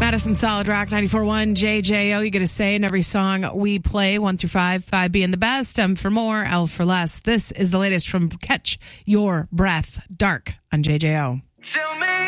Madison Solid Rock 94.1 JJO. You get a say in every song we play, 1 through 5, 5 being the best, M for more, L for less. This is the latest from Catch Your Breath, Dark on JJO.